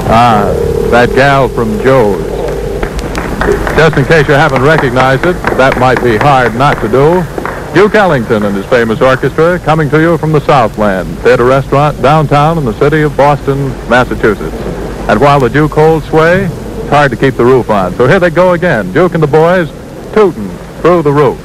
Ah, that gal from Joe's. Just in case you haven't recognized it, that might be hard not to do. Duke Ellington and his famous orchestra coming to you from the Southland Theater Restaurant downtown in the city of Boston, Massachusetts. And while the Duke holds sway, it's hard to keep the roof on. So here they go again, Duke and the boys tooting through the roof.